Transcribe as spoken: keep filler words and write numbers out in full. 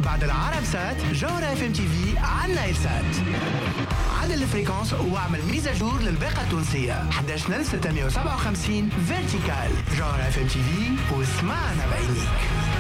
بعد العرب سات جوهرة اف ام تي في على نايل سات. عدل الفريكونس واعمل ميزاجور للباقة التونسية أحد عشر ألف وستمائة وسبعة وخمسين فيرتيكال. جوهرة اف ام تي في واسمعنا بعينيك.